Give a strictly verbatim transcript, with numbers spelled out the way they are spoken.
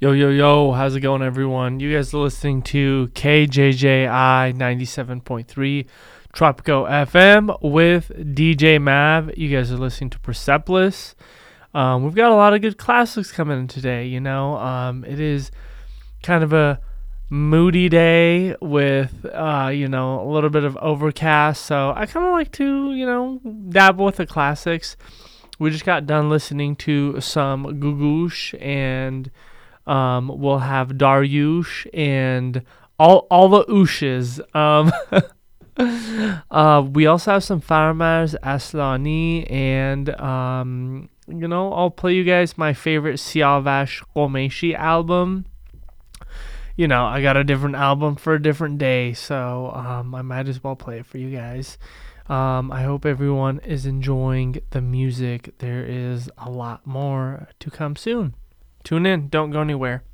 Yo, yo, yo, how's it going, everyone? You guys are listening to K J J I ninety-seven point three Tropico F M with D J Mav. You guys are listening to Persepolis. Um, we've got a lot of good classics coming in today, you know. Um, it is kind of a moody day with, uh, you know, a little bit of overcast. So I kind of like to, you know, dabble with the classics. We just got done listening to some Gugush and... Um, we'll have Daryush and all all the ooshes. Um, uh, we also have some Farmers Aslani, and um, you know, I'll play you guys my favorite Siavash Qomeshi album. You know, I got a different album for a different day, so um, I might as well play it for you guys. Um, I hope everyone is enjoying the music. There is a lot more to come soon. Tune in. Don't go anywhere.